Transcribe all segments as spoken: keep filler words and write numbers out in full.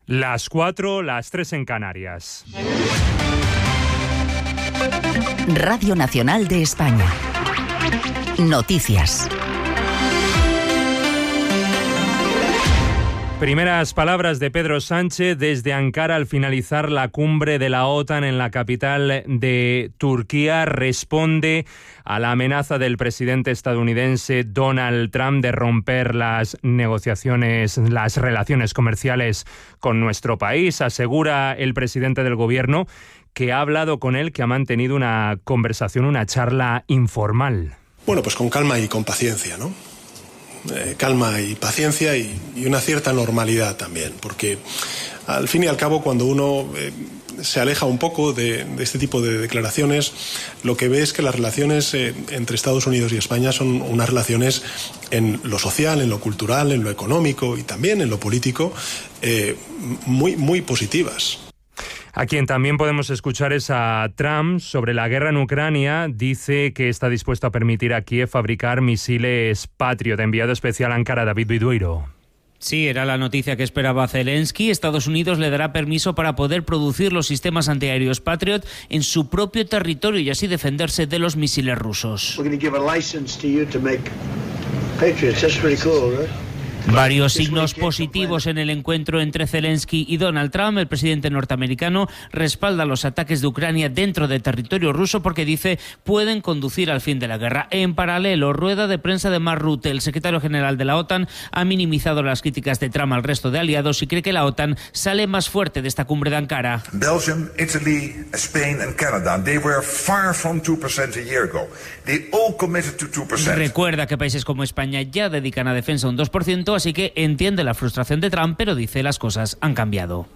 Las cuatro, las tres en Canarias. Radio Nacional de España. Noticias. Primeras palabras de Pedro Sánchez desde Ankara al finalizar la cumbre de la OTAN en la capital de Turquía. Responde a la amenaza del presidente estadounidense Donald Trump de romper las negociaciones, las relaciones comerciales con nuestro país. Asegura el presidente del gobierno que ha hablado con él, que ha mantenido una conversación, una charla informal. Bueno, pues con calma y con paciencia, ¿no? Eh, calma y paciencia y, y una cierta normalidad también, porque al fin y al cabo cuando uno eh, se aleja un poco de, de este tipo de declaraciones, lo que ve es que las relaciones eh, entre Estados Unidos y España son unas relaciones en lo social, en lo cultural, en lo económico y también en lo político eh, muy, muy positivas. A quien también podemos escuchar es a Trump sobre la guerra en Ucrania. Dice que está dispuesto a permitir a Kiev fabricar misiles Patriot. Enviado especial a Ankara, David Bidueiro. Sí, era la noticia que esperaba Zelensky. Estados Unidos le dará permiso para poder producir los sistemas antiaéreos Patriot en su propio territorio y así defenderse de los misiles rusos. Varios signos positivos en el encuentro entre Zelensky y Donald Trump. El presidente norteamericano respalda los ataques de Ucrania dentro de territorio ruso porque dice pueden conducir al fin de la guerra. En paralelo, rueda de prensa de Mark Rutte, el secretario general de la OTAN, ha minimizado las críticas de Trump al resto de aliados y cree que la OTAN sale más fuerte de esta cumbre de Ankara. Belgium, Italy, Spain and Canada, they were far from two percent a year ago. They all committed to two percent. Recuerda que países como España ya dedican a defensa un dos por ciento, así que entiende la frustración de Trump, pero dice las cosas han cambiado.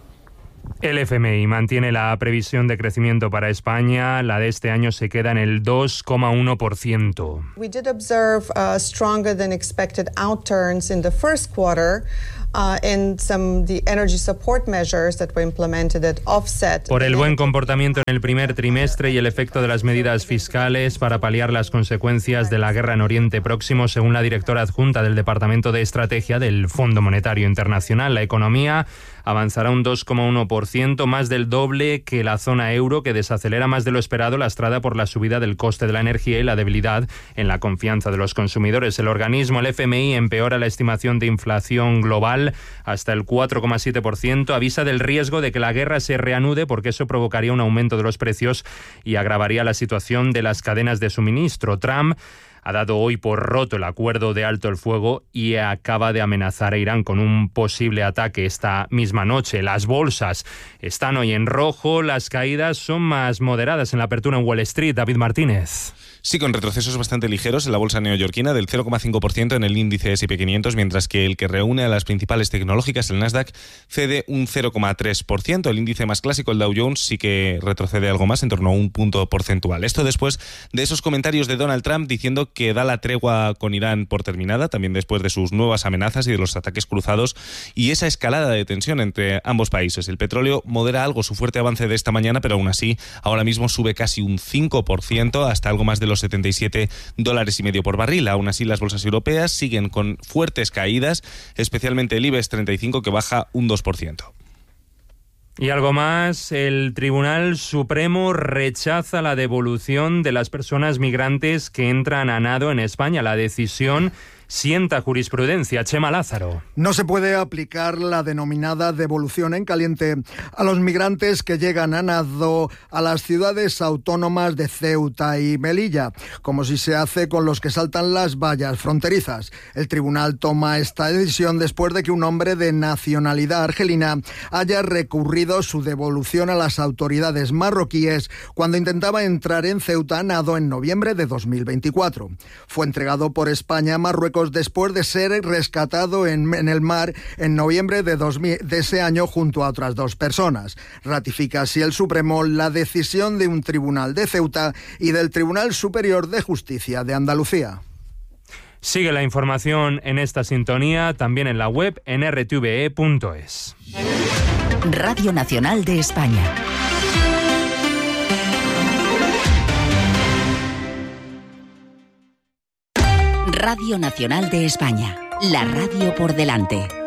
El F M I mantiene la previsión de crecimiento para España. La de este año se queda en el dos coma uno por ciento. We did observe uh, stronger than expected outturns in the first quarter. Uh, and some the energy support measures that were implemented that offset. Por el buen comportamiento en el primer trimestre y el efecto de las medidas fiscales para paliar las consecuencias de la guerra en Oriente Próximo, según la directora adjunta del Departamento de Estrategia del Fondo Monetario Internacional, la economía avanzará un dos coma uno por ciento, más del doble que la zona euro, que desacelera más de lo esperado, lastrada por la subida del coste de la energía y la debilidad en la confianza de los consumidores. El organismo, el F M I, empeora la estimación de inflación global hasta el cuatro coma siete por ciento, avisa del riesgo de que la guerra se reanude porque eso provocaría un aumento de los precios y agravaría la situación de las cadenas de suministro. Trump ha dado hoy por roto el acuerdo de alto el fuego y acaba de amenazar a Irán con un posible ataque esta misma noche. Las bolsas están hoy en rojo, las caídas son más moderadas en la apertura en Wall Street. David Martínez. Sí, con retrocesos bastante ligeros en la bolsa neoyorquina del cero coma cinco por ciento en el índice ese y pe quinientos, mientras que el que reúne a las principales tecnológicas, el Nasdaq, cede un cero coma tres por ciento. El índice más clásico, el Dow Jones, sí que retrocede algo más, en torno a un punto porcentual. Esto después de esos comentarios de Donald Trump diciendo que da la tregua con Irán por terminada, también después de sus nuevas amenazas y de los ataques cruzados y esa escalada de tensión entre ambos países. El petróleo modera algo su fuerte avance de esta mañana, pero aún así ahora mismo sube casi un cinco por ciento hasta algo más de los setenta y siete dólares y medio por barril. Aún así, las bolsas europeas siguen con fuertes caídas, especialmente el IBEX treinta y cinco, que baja un dos por ciento. Y algo más, el Tribunal Supremo rechaza la devolución de las personas migrantes que entran a nado en España. La decisión sienta jurisprudencia. Chema Lázaro. No se puede aplicar la denominada devolución en caliente a los migrantes que llegan a nado a las ciudades autónomas de Ceuta y Melilla, como si se hace con los que saltan las vallas fronterizas. El tribunal toma esta decisión después de que un hombre de nacionalidad argelina haya recurrido su devolución a las autoridades marroquíes cuando intentaba entrar en Ceuta a nado en noviembre de dos mil veinticuatro. Fue entregado por España a Marruecos después de ser rescatado en, en el mar en noviembre de, dos mil, de ese año junto a otras dos personas. Ratifica así el Supremo la decisión de un tribunal de Ceuta y del Tribunal Superior de Justicia de Andalucía. Sigue la información en esta sintonía, también en la web en erre te ve e punto es. Radio Nacional de España. Radio Nacional de España, la radio por delante.